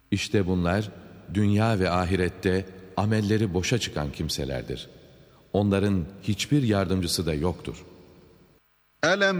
İşte bunlar dünya ve ahirette amelleri boşa çıkan kimselerdir. Onların hiçbir yardımcısı da yoktur. أَلَمْ